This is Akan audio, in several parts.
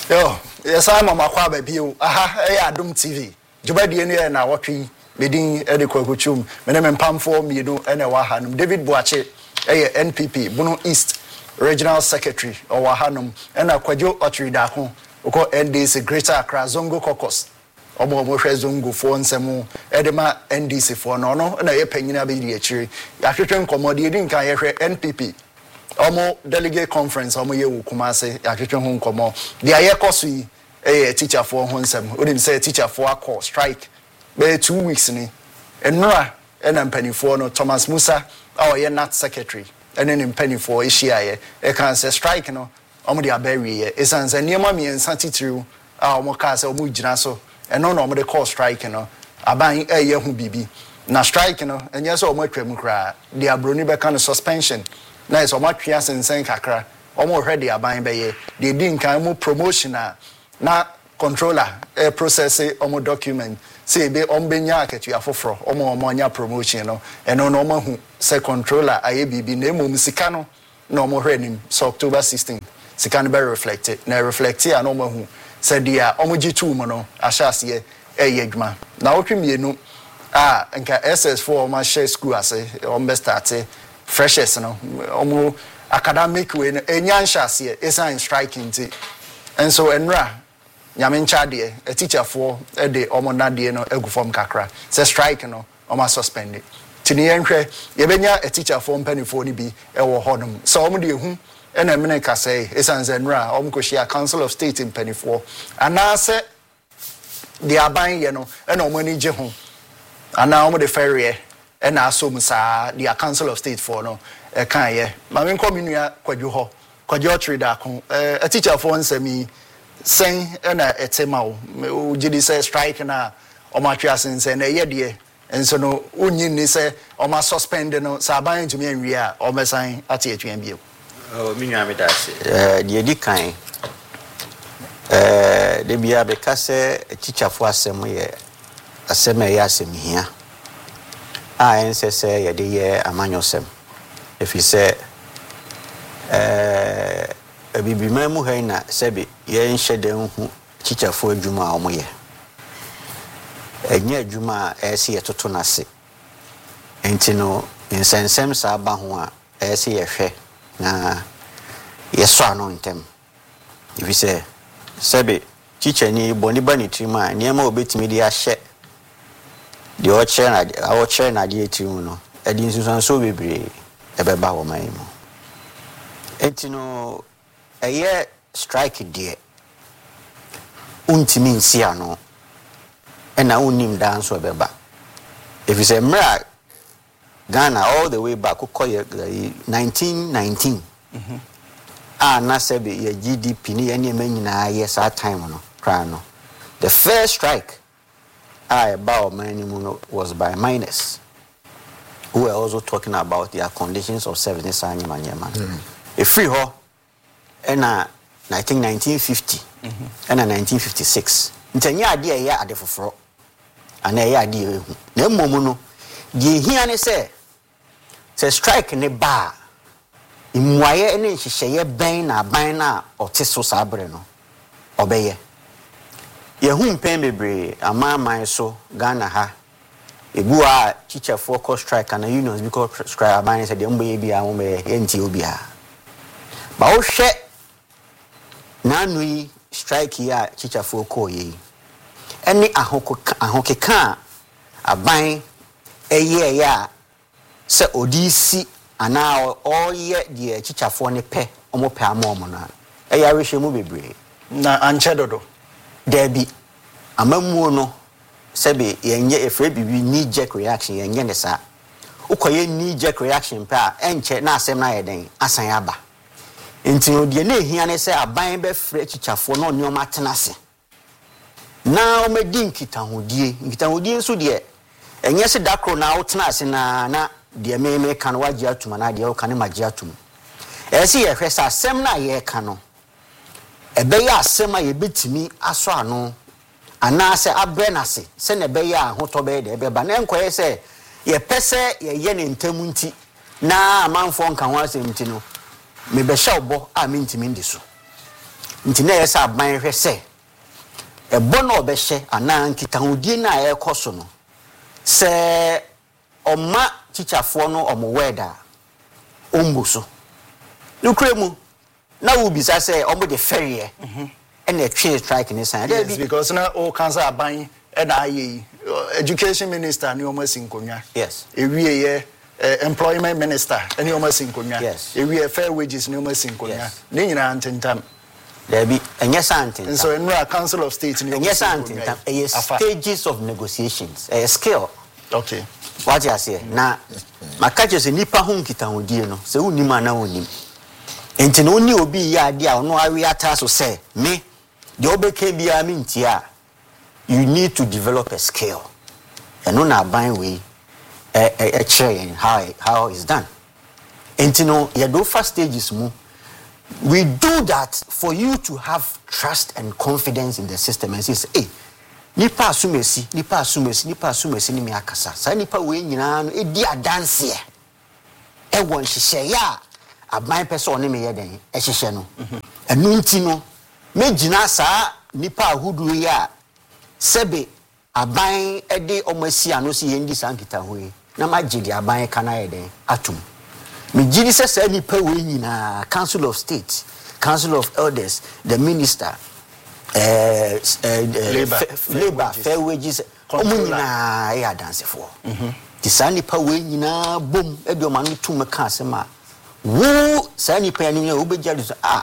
Yo, yes, I'm on my quabe bio. Aha, Adum TV. Jubadi any na watching Medin Ediko Kuchum, Menem Pam for me, do any Wahanum. David Boache, NPP, Bono East Regional Secretary, or Wahanum, and a Quajo Otri Dako, who NDC Greater Accra Zongo Caucus. Omo Moshe Zongo for Nsemu, Edema NDC for no, and a penina be a tree. African commodity didn't NPP. Omo delegate conference omo ye Kumase atwetwe ho nkomo de aye koso yi teacher for ho nsem odin say teacher for akọ strike be 2 weeks ni enura ena mpanifo no Thomas Musa ye NAT secretary ene ne mpanifo ehia ye can say strike no omo de abawi ye esanse niema miensa titiriu omo ka say omo gina so eno no omo de call strike no aban ye hu bibi na strike no enye so omo atwam kra de abroni be kan suspension. Na is omo twia sensen kakra omo hwede aban beye de din kan mo promotion na controller process omo document say be ombenya aketua foforo omo anya promotion no eno no omo hu say controller aye bibi na emom sika no na omo hwenim so October 16 sika no be reflected na reflect ya na omo hu say dia omo gitu mo no ahase eye adwuma na otwemienu nka SS4 omo share school ase omo start freshers no omo academic way enya nhase esan striking ti and so enra nyame ncha de a teacher for de omo na de no agufom kakra say strike no omo suspended tini yenhwe ye benya a teacher for mpanifo ni bi e wo hodom so omo de hu ena mene ka say esan zenra omo ko share council of state mpanifo ana say de aban ye no ena omo ni je ho ana omo de ferry and assume sa the council of state for no kan ye ma me nko minua kwadwo ho kwadwo trader ko a teacher for nsemi sen na etema o gidi say strike na o ma twa sense na ye de enso no unyi ni say o ma suspend no sa ban tumi anwi a o mesan ate atwan bio minua me da se de di kan de bia be ka say teacher for asem ye asem ye asem hia say yede ye amanyosem if you say bibi mamu haina sebi ye nhede hu chichafo adwuma omo ye enye adwuma ese ye toto nase enti no insensem sa aba ho a ese ye hwe na ye so ano ntem if you say sebi chichani boni bani trima niema obetimi de ahye the oche na die timu no edi nsusan so bebre ebeba wo man mu entino eye strike die untimi nsia no ena unim dance ebeba if you say mra Ghana all the way back ukoye 1919 na sebe ye GDP ni ye nyina ye sa time no kra no the first strike about minimum was by miners who were also talking about their conditions of service and a free ho and I think 1950 and 1956 ntanya ade ya ade foforo ana ya ade ehu na mmom no die hia ne say strike ne ba imwaye ne hyehyeye ben na oteso sabre no obeye Yehum Pembebre, a man so Ghana ha. Ebua teacher for cost strike and unions because strike a said the baby a NTOBia. But she nanui strike ya teacher for ko ye. Any ahoke can a bang a year ya se odisi ana all ye the teacher for ne pe omo pe amomona. E ya reshe mu bebre. Na anchedodo. Debbie, amamu no sebe yenye efre bibi knee jerk reaction yenye ne sa ukoye knee jerk reaction pa enche na asem na yeden asan aba enti odie na ehia ne se aban be fre chichafo no nneoma tenase na o medi nkitahodie nso de enye se dakro na otenase na de meme kan waji atuma na de o kan maji atum esi ye hwe sa asem na ye ka no ebeya asema ye betimi aso ano anase abrenase se ne beya hotobe de ebeba na enkoye se ye pese ye ne ntamu nti na amanfo nka ho asem nti no me be sha obo a mentimi ndi so nti na yesa aban hwe se ebo na obehye ana nkita hodie na ekoso no se oma teacherfo no omo weda ombuso nukremu na wo bisa se omo de ferry and a trade strike in sign. Yes, because now all cancer are buying and education minister and you almost in Konya. Yes. If we employment minister and you almost in Konya. Yes. If we fair wages and you almost in Konya. Then you are there be and yes, auntie. And so in a council of states and yes, auntie. Stages of negotiations. A scale. Okay. What you say now? My catches a nipa home kita hodie no. Se uni mana uni. Enti no ni obi ya dia no awiata so say me. The obeke bia mintia, you need to develop a skill. And on a buying way a chain how it's done. And you know, your first stages mu. We do that for you to have trust and confidence in the system and say, hey, nipa asumesi ni me akasa. Sa nipa we nyina no e di adanse e. E won hihye ya aban person ne me ye den e hihye no. Enu nti no mejina saa nipa ahudu ya sebe aban ede omasi ano si yendi sankita hoye na magidi aban kana eden atum mejidi se nipa we nyina council of state, council of elders, the minister labor fair wages omuna ya dance for ti sa nipa we nyina bom ede o manu tum ka asema wo sa nipa ni wo begya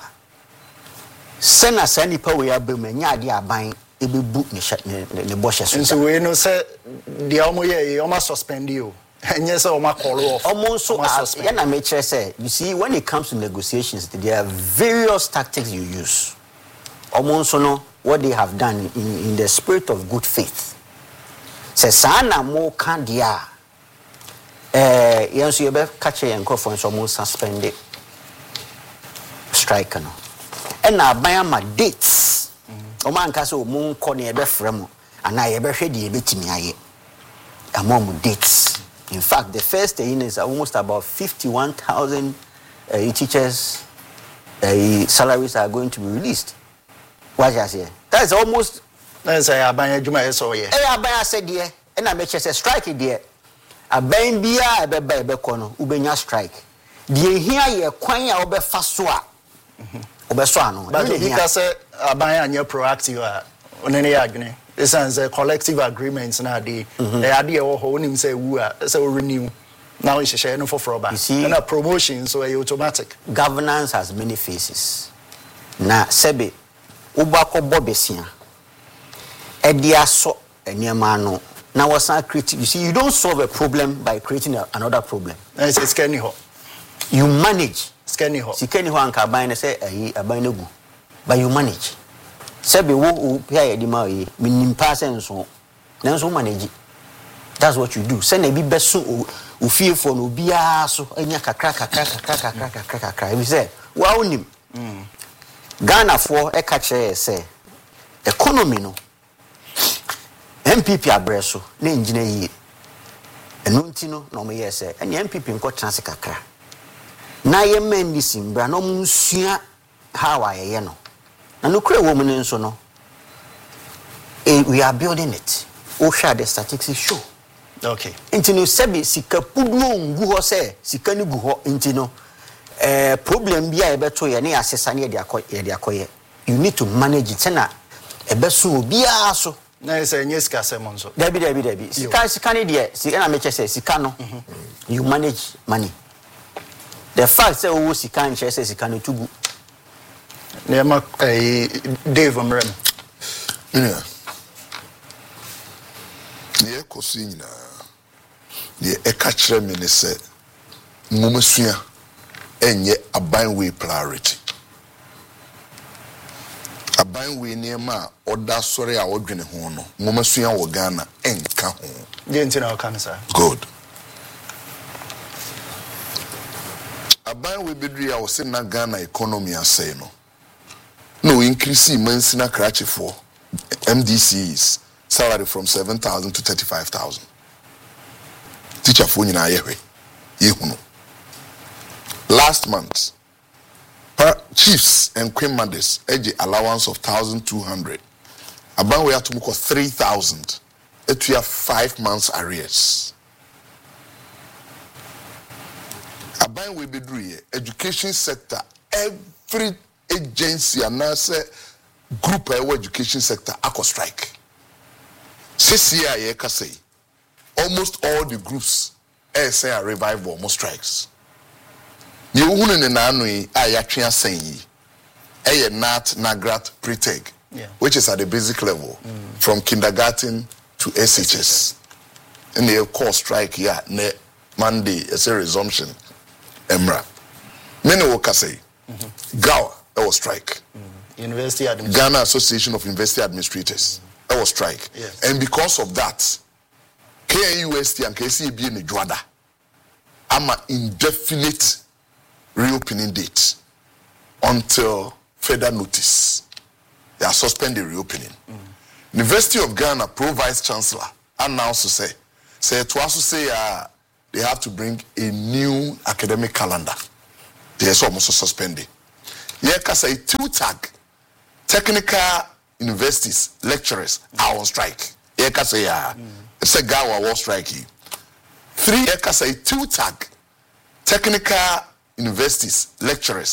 Sena sani pa we abem nya ade aban ebebu ne boshe so. So we know say the omo ye omo suspend you. Enye say omo call off. Omo so ya na me kire say you see when it comes to negotiations there are various tactics you use. Omo so no what they have done in the spirit of good faith. Say sana mo kan dia yenso ye be catch yen crofon so mo suspend it. Strike no. And na buy my dates. Oman kase o mun ko ne ebe frem ana ye be hwede e betimi aye. Among dates. In fact, the first is almost about 51,000 teachers salaries are going to be released. What you say? That's almost that's say aban adwuma so ye. Aban said there and I make sure strike there. Aban bia ebe ko no ubenya strike. Die hia ye kwan a obefa so a but because abaya proactive onene adwene this is a collective agreements na dey ade wo ho onim say wu say renew now is share no for back and a promotion so automatic. Governance has many faces na sebe ubako bobesia edia so eniema no na wasan create. You see, you don't solve a problem by creating another problem. It's kenny ho you manage Skenny ho. Sikeni ho anka aban ne say aban egu. But you manage. Sebe wo pia ye di ma ye minimpa senso. Nanso manage. That's what you do. Say na bi beso ofie for no bia so anya kakra. We say, wa onim. Ghana for e ka kire say economy no. MPP abreso na engine yi. Enu nti no na mo ye say anya MPP nko transe kakra. Na ye men disimbra no munsua how aye no na no kure wo mun nso no we are building it. O share the statistics show. Okay. Inti no sebi sika pudu ngu ho se sika ni gu ho inti no problem bia e beto ye na asesa na ye de akoye. You need to manage it na e beso obi aso na say nye sika semon so. Dabi sika ni de sika na meche say sika no you manage money. The fact say we sika nche say sika no tugu. Na ma Dave Omrem. Ne kosi nyina. Ne ekachre me ne say mumusua enye abanwe priority. Abanwe ne ma oda sori a odwene ho no mumusua wo Ghana enka ho. Dey ntina o kan sir. Good. Abanwe bedri a wo se na Ghana economy asay no. No increase mansina krache for MDCs salary from 7,000 to 35,000. Teacher for nyina yewe. Yehuno. Last month Chiefs and Queen Mothers, allowance of 1,200. Aban we have to make 3,000. It we have 5 months arrears. Aban we be doing education sector. Every agency and group of education sector ako strike. CCI say almost all the groups say a revive almost strikes. You wouldn't know I saying NAT, NAGRAT, pre-tech, which is at the basic level, from kindergarten to SHS. And they call strike here Monday as a resumption. Emra. Many workers say GAWA, that was strike. University Ghana Association of University Administrators, that was strike. Yes. And because of that, KNUST and KCB in the Juada, I'm an indefinite reopening date until further notice. They are suspending reopening. University of Ghana Pro Vice Chancellor announced to say they have to bring a new academic calendar. They are almost suspending. Yeah, because a two-tag technical universities lecturers are on strike. Yeah, because it's a GAWA war strike. 3 acres a two-tag technical universities lecturers